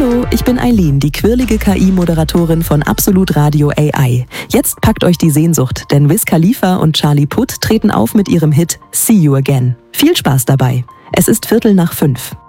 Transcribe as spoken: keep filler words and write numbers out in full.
Hallo, ich bin Eileen, die quirlige K I-Moderatorin von Absolut Radio A I. Jetzt packt euch die Sehnsucht, denn Wiz Khalifa und Charlie Puth treten auf mit ihrem Hit See You Again. Viel Spaß dabei. Es ist Viertel nach fünf.